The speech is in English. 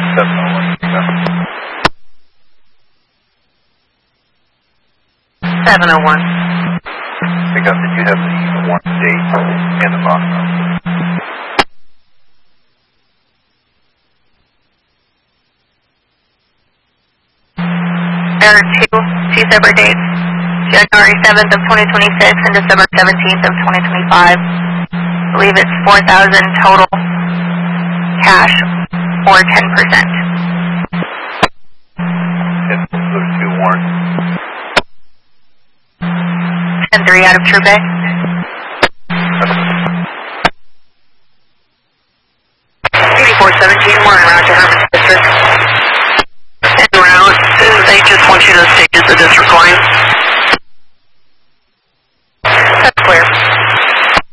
701, pick up. 701. Pick up, did you have the warrant date and the box number? There are two separate dates, January 7th of 2026 and December 17th of 2025. I believe it's 4,000 total cash or 10%. Yes, those two warrants. 10-3 out of True Bay. 8417, Warren, Roger.